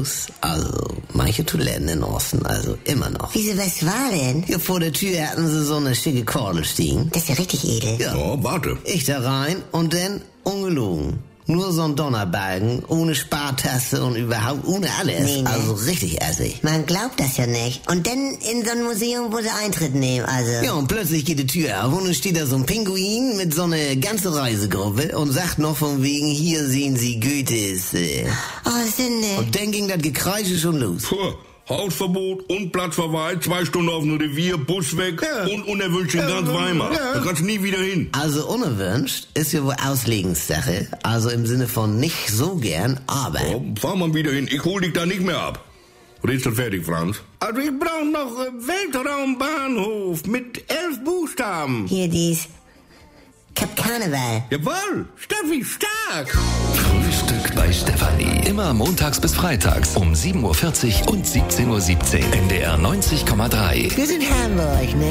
los. Also, manche Toiletten in Osten, also immer noch. Wieso, was war denn? Hier vor der Tür hatten sie so eine schicke Kordel stehen. Das ist ja richtig edel. Ja. Oh, warte. Ich da rein und dann ungelogen. Nur so ein Donnerbalken, ohne Spartaste und überhaupt ohne alles. Nee, ne? Also richtig assig. Man glaubt das ja nicht. Und dann in so ein Museum, wo sie Eintritt nehmen, also. Ja, und plötzlich geht die Tür auf und dann steht da so ein Pinguin mit so einer ganzen Reisegruppe und sagt noch von wegen, hier sehen Sie Goethes. Oh, Sünde. Und dann ging das Gekreische schon los. Puh, Hausverbot und Platzverweis, 2 Stunden auf dem Revier, Bus weg und unerwünscht in ganz Weimar. Da kannst du nie wieder hin. Also unerwünscht ist ja wohl Auslegenssache. Also im Sinne von nicht so gern, aber... Oh, fahr mal wieder hin, ich hol dich da nicht mehr ab. Oder ist das fertig, Franz? Also ich brauch noch Weltraumbahnhof mit 11 Buchstaben. Hier dies. Kap Karneval. Jawohl, Steffi, stark. Frühstück bei Stefanie. Immer montags bis freitags um 7.40 Uhr und 17.17 Uhr. NDR 90,3. Wir sind Hamburg, ne?